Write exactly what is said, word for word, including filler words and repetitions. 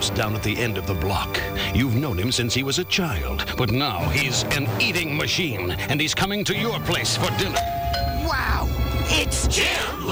lives down at the end of the block. You've known him since he was a child, but now he's an eating machine, and he's coming to your place for dinner. Wow! It's Jim